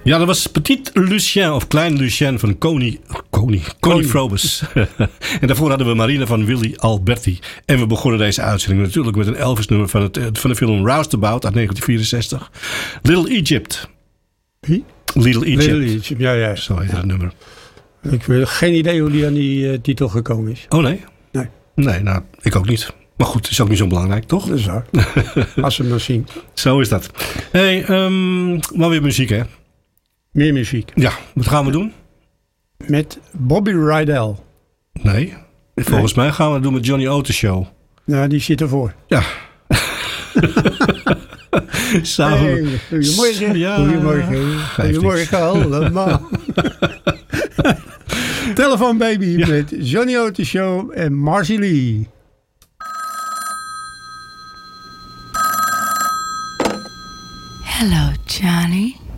Ja, dat was Petit Lucien of Klein Lucien van Connie Frobus. En daarvoor hadden we Marina van Willy Alberti. En we begonnen deze uitzending natuurlijk met een Elvis nummer van de film Roustabout uit 1964. Little Egypt. Wie? Little Egypt. Little Egypt, ja. Zo heet dat nummer. Ik heb geen idee hoe die aan die titel gekomen is. Oh nee? Nee. Nee, nou, ik ook niet. Maar goed, het is ook niet zo belangrijk, toch? Dat is waar. Als we hem dan zien. Zo is dat. Hey, maar weer muziek, hè? Meer muziek. Ja, wat gaan we doen? Met Bobby Rydell. Nee, volgens mij gaan we het doen met Johnny Otis Show. Nou, die zit ervoor. Ja. Hey, goedemorgen. Ja. Goedemorgen allemaal. Telephone Baby met Johnny Otis Show en Marcy Lee. Hello, Johnny.